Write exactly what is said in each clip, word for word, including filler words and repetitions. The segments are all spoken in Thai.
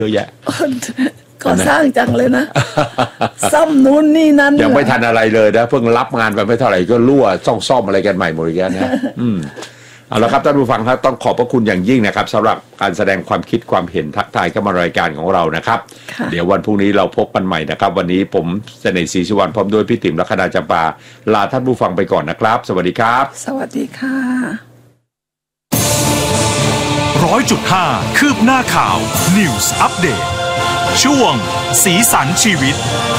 เยอะแยะก่อสร้างจังเลยนะซ่อมนู้นนี่นั่นยังไม่ทันอะไรเลยนะเพิ่งรับงานไปไม่เท่าไหร่ก็รั่วซ่อมซ่อมอะไรกันใหม่หมดแล้วนะอืมเอาละครับท่านผู้ฟังครับต้องขอบพระคุณอย่างยิ่งนะครับสำหรับการแสดงความคิดความเห็นทักทายเข้ามารายการของเรานะครับเดี๋ยววันพรุ่งนี้เราพบกันใหม่นะครับวันนี้ผมเสน่ห์ศรีสุวรรณพร้อมด้วยพี่ติ๋มและคณาจำปาลาท่านผู้ฟังไปก่อนนะครับสวัสดีครับสวัสดีค่ะร้อยจุดห้าคืบหน้าข่าว News Update ช่วงสีสันชีวิต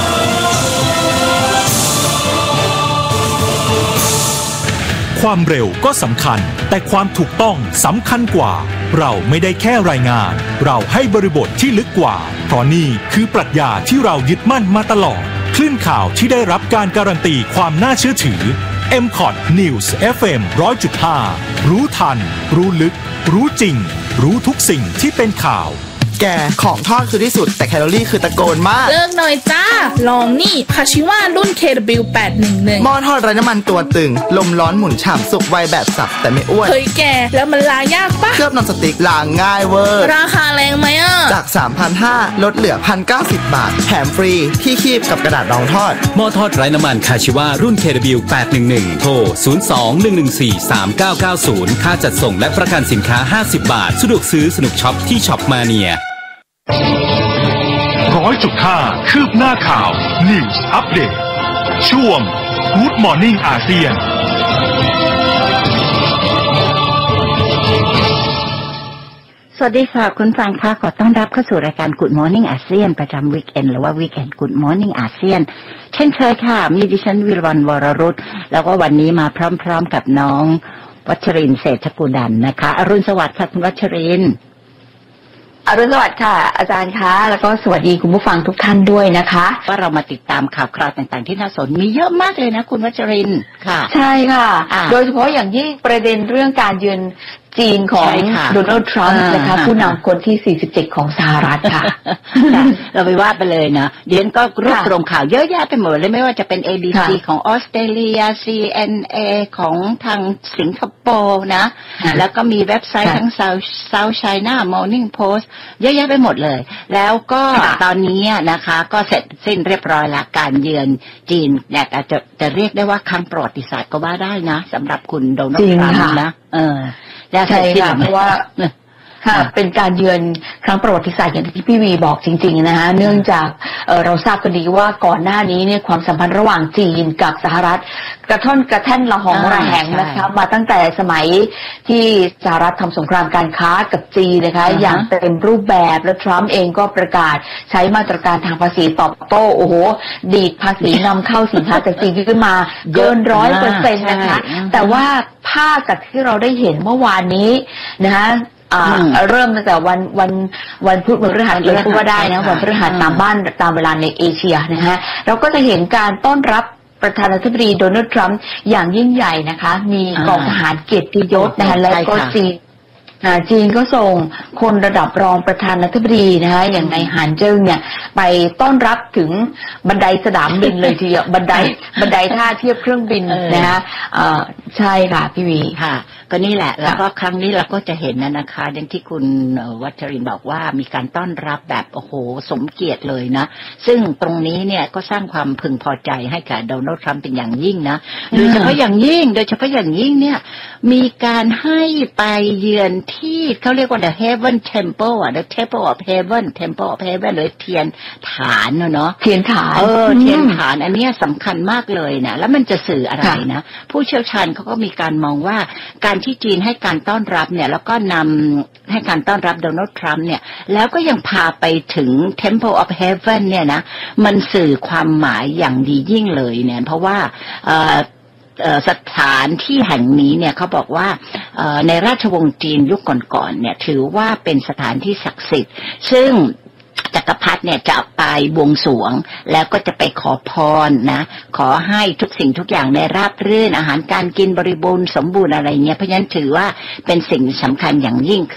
ความเร็วก็สำคัญแต่ความถูกต้องสำคัญกว่าเราไม่ได้แค่รายงานเราให้บริบทที่ลึกกว่าเพราะนี่คือปรัชญาที่เรายึดมั่นมาตลอดคลื่นข่าวที่ได้รับการการันตีความน่าเชื่อถือ เอ็ม คอท News เอฟ เอ็ม ร้อยจุดห้า รู้ทันรู้ลึกรู้จริงรู้ทุกสิ่งที่เป็นข่าวแกของทอดคือที่สุดแต่แคลอรี่คือตะโกนมากเลิกหน่อยจ้าลองนี่คาชิว่ารุ่น เค ดับเบิลยู แปดหนึ่งหนึ่งหม้อทอดไร้น้ำมันตัวตึงลมร้อนหมุนฉ่ำสุกไวแบบสับแต่ไม่อ้วนเฮ้ยแกแล้วมันล้างยากปะเคลือบนอนสติ๊กล้างง่ายเวอร์ราคาแรงไหมอ่ะจาก สามพันห้าร้อย ลดเหลือ หนึ่งพันเก้าสิบ บาทแถมฟรีที่คีบกับกระดาษรองทอดหม้อทอดไร้น้ำมันคาชิว่ารุ่น เค ดับเบิลยู แปดหนึ่งหนึ่ง โทร ศูนย์ สอง หนึ่ง หนึ่ง สี่ สาม เก้า เก้า ศูนย์ ค่าจัดส่งและประกันสินค้าห้าสิบบาทสะดวกซื้อสนุกช็อปที่ช็อปมาเนียร้อยจุดห้าคืบหน้าข่าว News Update ช่วง Good Morning อาเซียนสวัสดีค่ะคุณฟังค่ะขอต้อนรับเข้าสู่รายการ Good Morning อาเซียนประจำวีคเอนด์หรือว่า Weekend Good Morning อาเซียนเช่นเคยค่ะมีดิฉันวิรวรรณวรรุตแล้วก็วันนี้มาพร้อมๆกับน้องวัชรินทร์เศรษฐกุดันนะคะอรุณสวัสดิ์ค่ะคุณวัชรินทร์อรุณสวัสดิ์ค่ะอาจารย์คะแล้วก็สวัสดีคุณผู้ฟังทุกท่านด้วยนะคะว่าเรามาติดตามข่าวคราวต่างๆที่น่าสนมีเยอะมากเลยนะคุณวัชรินทร์ค่ะใช่ค่ะโดยเฉพาะอย่างยิ่งประเด็นเรื่องการเยือนจีนของโดนัลด์ทรัมป์นะคะผู้นำคนที่สี่สิบเจ็ดของสหรัฐค่ะเราไปว่าไปเลยนะเดี๋ยวก็รวบรวมข่าวเยอะแยะไปหมดเลยไม่ว่าจะเป็น เอ บี ซี ของออสเตรเลีย ซี เอ็น เอ ของทางสิงคโปร์นะแล้วก็มีเว็บไซต์ทั้ง South China Morning Post เยอะแยะไปหมดเลยแล้วก็ตอนนี้นะคะก็เสร็จสิ้นเรียบร้อยละการเยือนจีนเนี่ยอาจจะจะเรียกได้ว่าครั้งประวัติศาสตร์ก็ว่าได้นะสำหรับคุณโดนัลด์ทรัมป์นะเออใช่ค่ะเพราะว่าค่ะเป็นการเยือนครั้งประวัติศาสตร์อย่างที่พี่วีบอกจริงๆนะคะเนื่องจากเอ่อเราทราบกันดีว่าก่อนหน้านี้เนี่ยความสัมพันธ์ระหว่างจีนกับสหรัฐกระท่อนกระแท่นระหองระแหงนะคะมาตั้งแต่สมัยที่สหรัฐทำสงครามการค้ากับจีนนะคะอย่างเต็มรูปแบบและทรัมป์เองก็ประกาศใช้มาตรการทางภาษีตอบโต้โอ้โหดีดภาษีนำเข้าสินค้าจากจีนขึ้นมาเกินร้อยเปอร์เซ็นต์นะคะแต่ว่าภาพจากที่เราได้เห็นเมื่อวานนี้นะคะเริ่มตั้งแต่วันวันวันพุธวันพฤหัสเลยก็ว่าได้นะวันพฤหัสตามบ้านตามเวลาในเอเชียนะฮะเราก็จะเห็นการต้อนรับประธานาธิบดีโดนัลด์ทรัมป์อย่างยิ่งใหญ่นะคะมีกองทหารเกียรติยศนะคะแล้วก็จีนจีนก็ส่งคนระดับรองประธานาธิบดีนะคะอย่างในหานเจิ้งเนี่ยไปต้อนรับถึงบันไดสนามบินเลยทีเดียวบันไดบันไดท่าเทียบเครื่องบินนะคะใช่ค่ะพี่วีค่ะก็นี่แหละแล้วก็ครั้งนี้เราก็จะเห็นนะนะคะอย่างที่คุณวัชรินทร์บอกว่ามีการต้อนรับแบบโอ้โหสมเกียรติเลยนะซึ่งตรงนี้เนี่ยก็สร้างความพึงพอใจให้กับโดนัลด์ทรัมป์เป็นอย่างยิ่งนะโดยเฉพาะอย่างยิ่งโดยเฉพาะอย่างยิ่งเนี่ยมีการให้ไปเยือนที่เขาเรียกว่า the heaven temple อ่ะ the temple of heaven temple of heaven หรือเทียนฐานเนาะเทียนฐานเออเทียนฐานอันนี้สำคัญมากเลยนะแล้วมันจะสื่ออะไรนะผู้เชี่ยวชาญเขาก็มีการมองว่าการที่จีนให้การต้อนรับเนี่ยแล้วก็นำให้การต้อนรับโดนัลด์ทรัมป์เนี่ยแล้วก็ยังพาไปถึง Temple of Heaven เนี่ยนะมันสื่อความหมายอย่างดียิ่งเลยเนี่ยเพราะว่าสถานที่แห่งนี้เนี่ยเขาบอกว่าในราชวงศ์จีนยุคก่อนๆเนี่ยถือว่าเป็นสถานที่ศักดิ์สิทธิ์ซึ่งจักรพรรดิเนี่ยจะไปบวงสรวงแล้วก็จะไปขอพรนะขอให้ทุกสิ่งทุกอย่างได้ราบรื่นอาหารการกินบริบูรณ์สมบูรณ์อะไรเงี้ยเพราะฉะนั้นถือว่าเป็นสิ่งสำคัญอย่างยิ่งคือ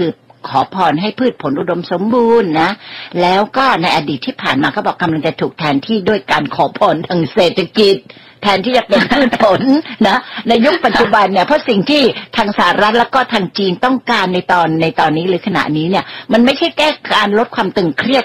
ขอพรให้พืชผลอุดมสมบูรณ์นะแล้วก็ในอดีตที่ผ่านมาก็บอกกำลังจะถูกแทนที่ด้วยการขอพรทางเศรษฐกิจแทนที่จะเป็นพืชผลนะในยุคปัจจุบันเนี่ยเพราะสิ่งที่ทางสหรัฐแล้วก็ทางจีนต้องการในตอนในตอนนี้หรือขณะนี้เนี่ยมันไม่ใช่แก้การลดความตึงเครียด